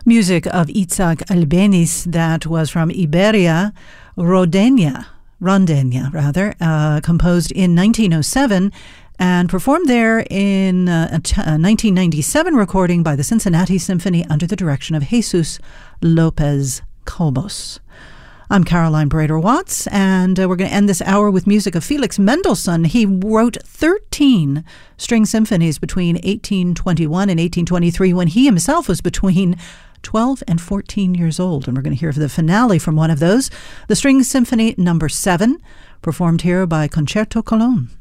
Music of Itzhak Albeniz, that was from Iberia, Rondenia, composed in 1907 and performed there in a 1997 recording by the Cincinnati Symphony under the direction of Jesus Lopez Cobos. I'm Caroline Brader-Watts, and we're going to end this hour with music of Felix Mendelssohn. He wrote 13 string symphonies between 1821 and 1823 when he himself was between 12 and 14 years old. And we're going to hear the finale from one of those, the String Symphony No. 7, performed here by Concerto Cologne.